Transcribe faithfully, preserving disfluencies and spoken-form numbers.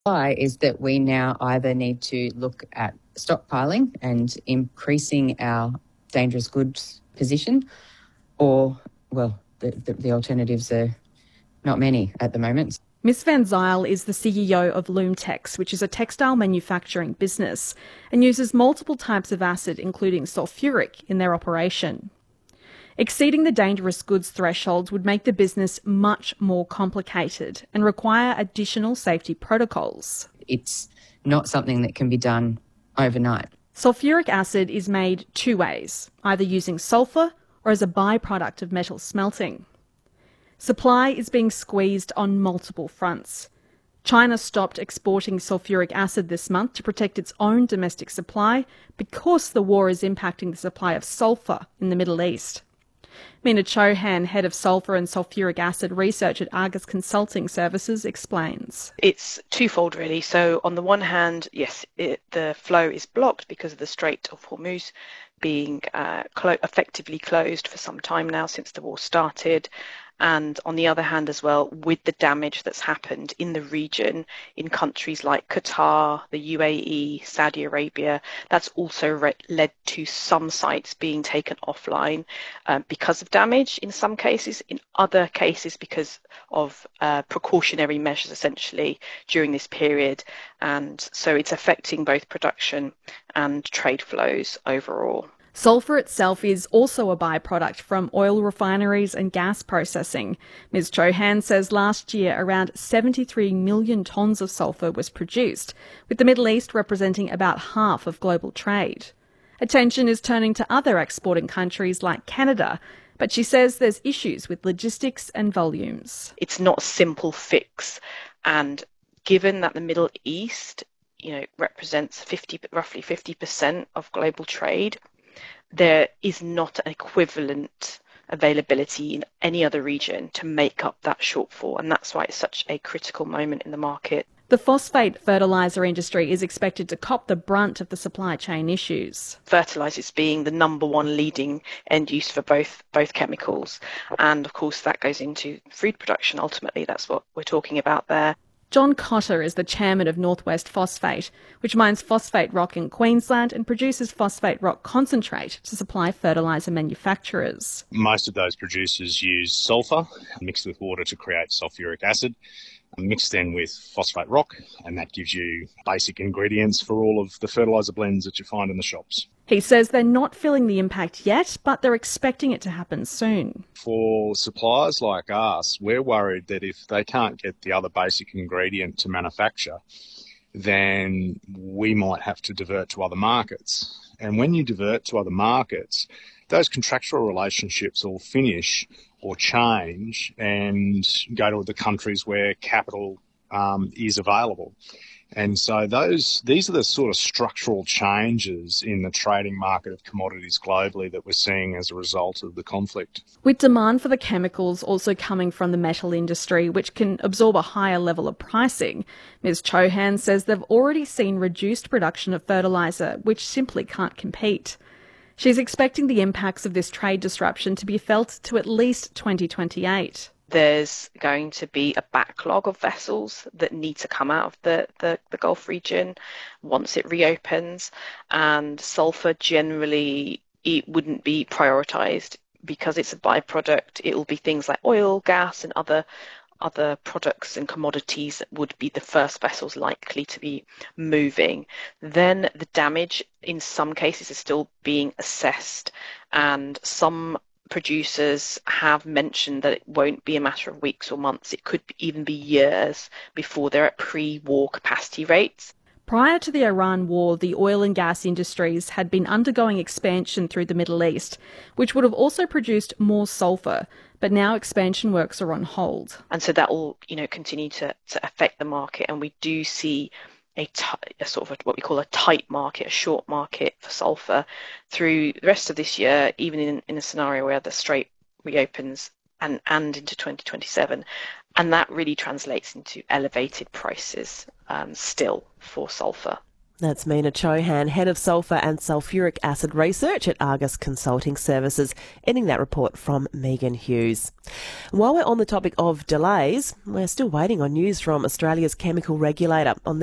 Why is that we now either need to look at stockpiling and increasing our dangerous goods position, or, well, the, the, the alternatives are not many at the moment. Miss Van Zyl is the C E O of Loomtex, which is a textile manufacturing business, and uses multiple types of acid, including sulfuric, in their operation. Exceeding the dangerous goods thresholds would make the business much more complicated and require additional safety protocols. It's not something that can be done overnight. Sulfuric acid is made two ways, either using sulphur or as a byproduct of metal smelting. Supply is being squeezed on multiple fronts. China stopped exporting sulfuric acid this month to protect its own domestic supply because the war is impacting the supply of sulphur in the Middle East. Mina Chohan, head of sulphur and sulfuric acid research at Argus Consulting Services, explains. It's twofold, really. So on the one hand, yes, it, the flow is blocked because of the Strait of Hormuz being uh, clo- effectively closed for some time now since the war started. And on the other hand as well, with the damage that's happened in the region, in countries like Qatar, the U A E, Saudi Arabia, that's also re- led to some sites being taken offline um, because of damage in some cases, in other cases because of uh, precautionary measures essentially during this period. And so it's affecting both production and trade flows overall. Sulphur itself is also a byproduct from oil refineries and gas processing. Miz Chohan says last year around seventy-three million tonnes of sulphur was produced, with the Middle East representing about half of global trade. Attention is turning to other exporting countries like Canada, but she says there's issues with logistics and volumes. It's not a simple fix, and given that the Middle East, you know, represents fifty, roughly fifty percent of global trade, there is not an equivalent availability in any other region to make up that shortfall, and that's why it's such a critical moment in the market. The phosphate fertiliser industry is expected to cop the brunt of the supply chain issues. Fertilisers being the number one leading end use for both both chemicals, and of course that goes into food production. Ultimately, that's what we're talking about there. John Cotter is the chairman of Northwest Phosphate, which mines phosphate rock in Queensland and produces phosphate rock concentrate to supply fertiliser manufacturers. Most of those producers use sulphur mixed with water to create sulfuric acid, mixed then with phosphate rock, and that gives you basic ingredients for all of the fertiliser blends that you find in the shops. He says they're not feeling the impact yet, but they're expecting it to happen soon. For suppliers like us, we're worried that if they can't get the other basic ingredient to manufacture, then we might have to divert to other markets. And when you divert to other markets, those contractual relationships will finish or change and go to the countries where capital um, is available. And so those these are the sort of structural changes in the trading market of commodities globally that we're seeing as a result of the conflict. With demand for the chemicals also coming from the metal industry, which can absorb a higher level of pricing, Miz Chohan says they've already seen reduced production of fertiliser, which simply can't compete. She's expecting the impacts of this trade disruption to be felt to at least twenty twenty-eight. There's going to be a backlog of vessels that need to come out of the, the, the Gulf region once it reopens, and sulphur generally it wouldn't be prioritised because it's a byproduct. It will be things like oil, gas and other other products and commodities that would be the first vessels likely to be moving. Then the damage in some cases is still being assessed, and some producers have mentioned that it won't be a matter of weeks or months. It could even be years before they're at pre-war capacity rates. Prior to the Iran war, the oil and gas industries had been undergoing expansion through the Middle East, which would have also produced more sulphur, but now expansion works are on hold. And so that will, you know, continue to, to affect the market, and we do see A, t- a sort of a, what we call a tight market, a short market for sulphur through the rest of this year, even in, in a scenario where the Strait reopens and, and into twenty twenty-seven. And that really translates into elevated prices um, still for sulphur. That's Meena Chauhan, Head of Sulphur and Sulphuric Acid Research at Argus Consulting Services, ending that report from Megan Hughes. While we're on the topic of delays, we're still waiting on news from Australia's chemical regulator on